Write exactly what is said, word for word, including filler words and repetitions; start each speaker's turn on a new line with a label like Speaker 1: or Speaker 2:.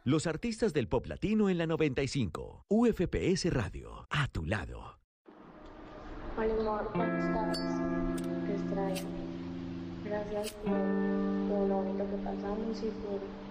Speaker 1: Los artistas del pop latino en la noventa y cinco. U F P S Radio, a tu lado.
Speaker 2: Hola amor, ¿cómo estás? Te extraño. Gracias por todo lo bonito que pasamos y por